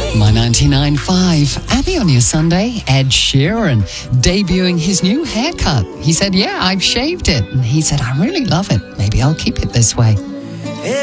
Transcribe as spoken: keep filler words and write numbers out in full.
My ninety-nine point five. Abby on your Sunday. Ed Sheeran debuting his new haircut. He said, yeah, I've shaved it. And he said, I really love it. Maybe I'll keep it this way.